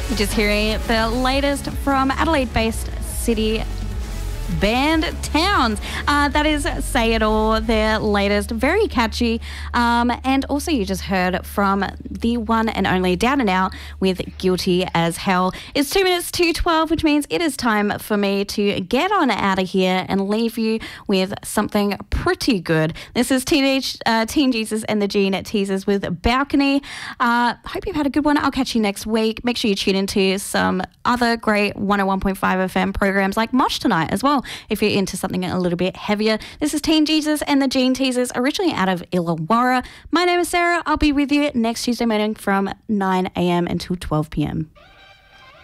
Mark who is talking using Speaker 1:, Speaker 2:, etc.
Speaker 1: You're just hearing the latest from Adelaide-based city band Towns. That is Say It All, their latest, very catchy. And also you just heard from the one and only Down and Out with Guilty as Hell. It's 2 minutes to 12, which means it is time for me to get on out of here and leave you with something pretty good. This is Teen Jesus and the Gene Teasers with Balcony. Hope you've had a good one. I'll catch you next week. Make sure you tune into some other great 101.5 FM programs like Mosh Tonight as well, if you're into something a little bit heavier. This is Teen Jesus and the Gene Teasers, originally out of Illawarra. My name is Sarah. I'll be with you next Tuesday morning from 9 a.m. until 12 p.m.